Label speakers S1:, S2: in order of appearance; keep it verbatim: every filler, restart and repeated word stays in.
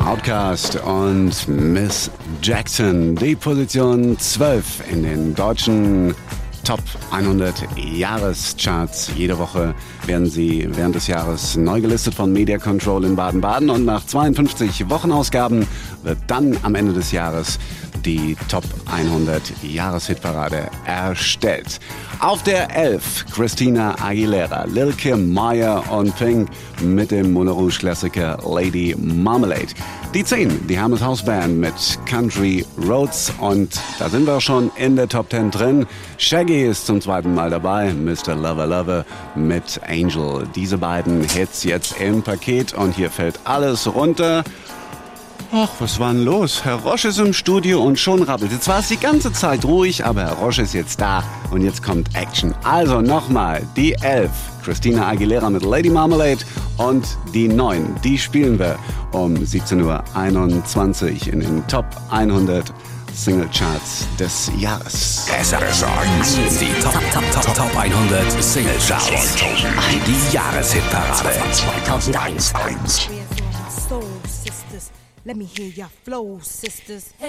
S1: Outkast und Miss Jackson. Die Position zwölf in den deutschen Top hundert Jahrescharts. Jede Woche werden sie während des Jahres neu gelistet von Media Control in Baden-Baden und nach zweiundfünfzig Wochenausgaben wird dann am Ende des Jahres die Top hundert Jahreshitparade erstellt. Auf der elf Christina Aguilera, Lil Kim, Maya und Pink mit dem Moulin Rouge Klassiker Lady Marmalade. Die zehn, die Hermes House Band mit Country Roads, und da sind wir schon in der Top zehn drin. Shaggy ist zum zweiten Mal dabei, Mister Lover Lover mit Angel. Diese beiden Hits jetzt im Paket und hier fällt alles runter. Ach, was war denn los? Herr Roche ist im Studio und schon rappelt. Jetzt war es die ganze Zeit ruhig, aber Herr Roche ist jetzt da und jetzt kommt Action. Also nochmal, die elf, Christina Aguilera mit Lady Marmalade, und die neun, die spielen wir um siebzehn Uhr einundzwanzig in den Top hundert Singlecharts des Jahres.
S2: S R S eins, die Top, Top, Top, Top hundert Singlecharts. Die Jahreshitparade zweitausendeins.
S3: Let me hear your flow, sisters.